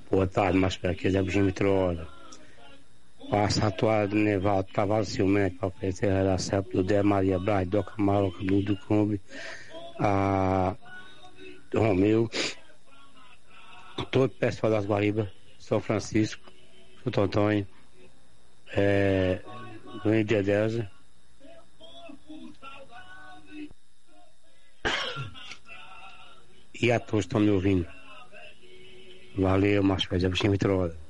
Boa tarde, mas aqui é Zé Buginho Vitrola. Passa a atuar de Nevaldo Cavalo Ciumento, para oferecer a relação do Dé Maria Braz, Doca Maroca, do Clube, a Romeu, todo o pessoal das Guaribas, São Francisco, Santo Antônio, Luiz de Adelza. E a todos estão me ouvindo. Valeu, Márcio Zé Buginho Vitrola.